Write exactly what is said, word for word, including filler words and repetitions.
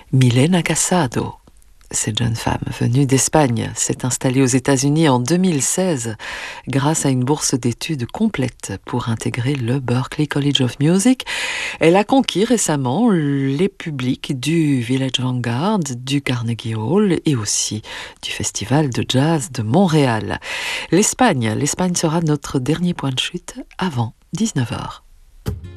Milena Casado. Cette jeune femme venue d'Espagne s'est installée aux États-Unis en deux mille seize grâce à une bourse d'études complète pour intégrer le Berklee College of Music. Elle a conquis récemment les publics du Village Vanguard, du Carnegie Hall et aussi du Festival de Jazz de Montréal. L'Espagne, l'Espagne sera notre dernier point de chute avant dix-neuf heures.